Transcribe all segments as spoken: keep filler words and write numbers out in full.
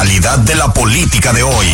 realidad de la política de hoy.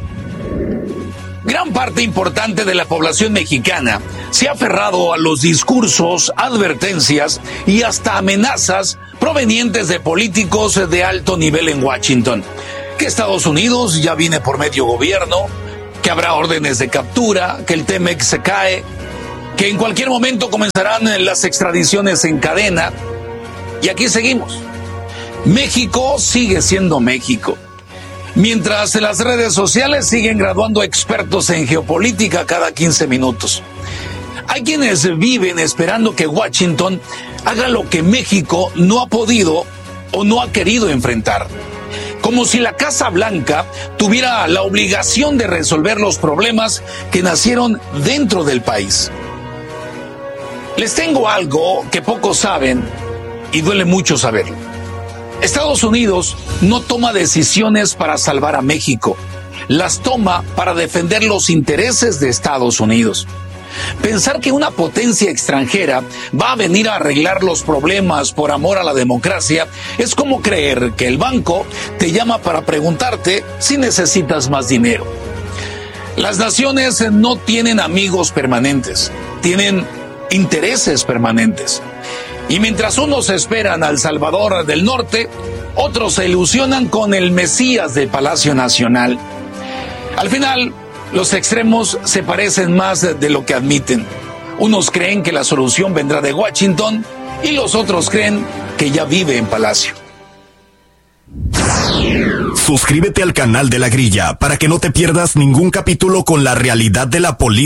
Gran parte importante de la población mexicana se ha aferrado a los discursos, advertencias y hasta amenazas provenientes de políticos de alto nivel en Washington. Que Estados Unidos ya viene por medio gobierno, que habrá órdenes de captura, que el T-MEX se cae, que en cualquier momento comenzarán las extradiciones en cadena. Y aquí seguimos. México sigue siendo México. Mientras las redes sociales siguen graduando expertos en geopolítica cada quince minutos. Hay quienes viven esperando que Washington haga lo que México no ha podido o no ha querido enfrentar. Como si la Casa Blanca tuviera la obligación de resolver los problemas que nacieron dentro del país. Les tengo algo que pocos saben y duele mucho saberlo. Estados Unidos no toma decisiones para salvar a México, las toma para defender los intereses de Estados Unidos. Pensar que una potencia extranjera va a venir a arreglar los problemas por amor a la democracia es como creer que el banco te llama para preguntarte si necesitas más dinero. Las naciones no tienen amigos permanentes, tienen intereses permanentes. Y mientras unos esperan al Salvador del Norte, otros se ilusionan con el Mesías de Palacio Nacional. Al final, los extremos se parecen más de lo que admiten. Unos creen que la solución vendrá de Washington y los otros creen que ya vive en Palacio. Suscríbete al canal de La Grilla para que no te pierdas ningún capítulo con la realidad de la política.